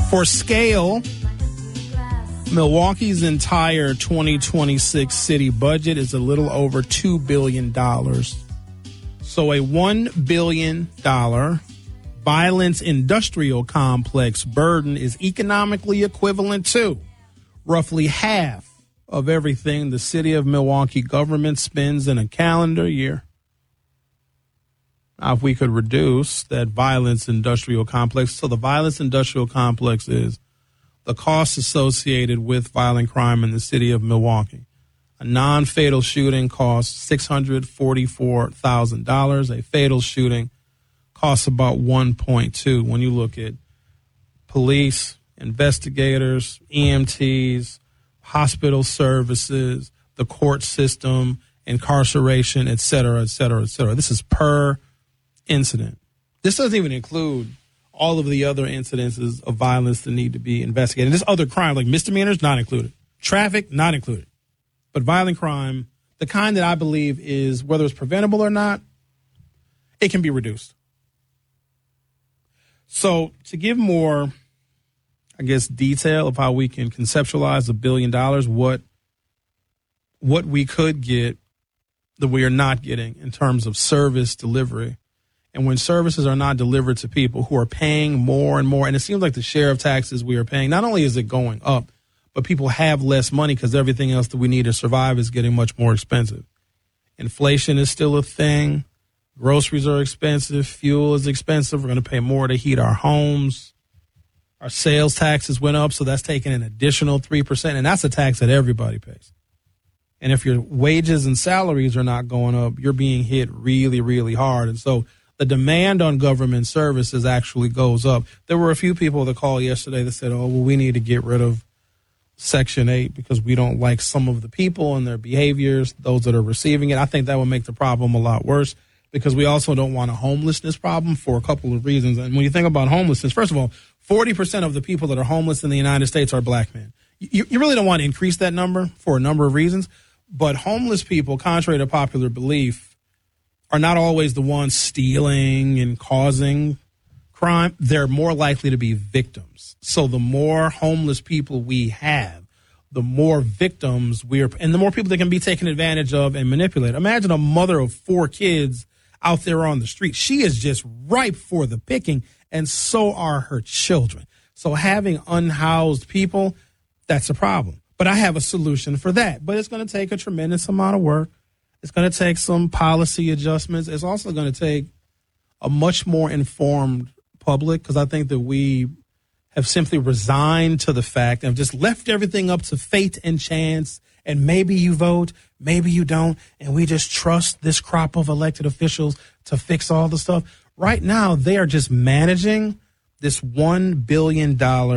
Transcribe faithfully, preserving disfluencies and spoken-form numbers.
For scale, Milwaukee's entire twenty twenty-six city budget is a little over two billion dollars. So a one billion dollars violence industrial complex burden is economically equivalent to roughly half of everything the city of Milwaukee government spends in a calendar year. Now, if we could reduce that violence industrial complex, so the violence industrial complex is the costs associated with violent crime in the city of Milwaukee. A non-fatal shooting costs six hundred forty-four thousand dollars. A fatal shooting costs about one point two. When you look at police, investigators, E M Ts, hospital services, the court system, incarceration, et cetera, et cetera, et cetera. This is per incident. This doesn't even include all of the other incidences of violence that need to be investigated. This other crime, like misdemeanors, not included. Traffic, not included. But violent crime, the kind that I believe is, whether it's preventable or not, it can be reduced. So to give more, I guess, detail of how we can conceptualize a billion dollars, what what we could get that we are not getting in terms of service delivery. And when services are not delivered to people who are paying more and more, and it seems like the share of taxes we are paying, not only is it going up, but people have less money because everything else that we need to survive is getting much more expensive. Inflation is still a thing. Groceries are expensive. Fuel is expensive. We're going to pay more to heat our homes. Our sales taxes went up, so that's taking an additional three percent, and that's a tax that everybody pays. And if your wages and salaries are not going up, you're being hit really, really hard. And so the demand on government services actually goes up. There were a few people that called yesterday that said, oh, well, we need to get rid of Section eight because we don't like some of the people and their behaviors, those that are receiving it. I think that would make the problem a lot worse because we also don't want a homelessness problem for a couple of reasons. And when you think about homelessness, first of all, forty percent of the people that are homeless in the United States are black men. You, you really don't want to increase that number for a number of reasons. But homeless people, contrary to popular belief, are not always the ones stealing and causing crime. They're more likely to be victims. So the more homeless people we have, the more victims we're, and the more people that can be taken advantage of and manipulated. Imagine a mother of four kids out there on the street. She is just ripe for the picking, and so are her children. So having unhoused people, that's a problem. But I have a solution for that. But it's going to take a tremendous amount of work. It's going to take some policy adjustments. It's also going to take a much more informed public because I think that we have simply resigned to the fact and have just left everything up to fate and chance. And maybe you vote, maybe you don't. And we just trust this crop of elected officials to fix all the stuff. Right now, they are just managing this one billion dollars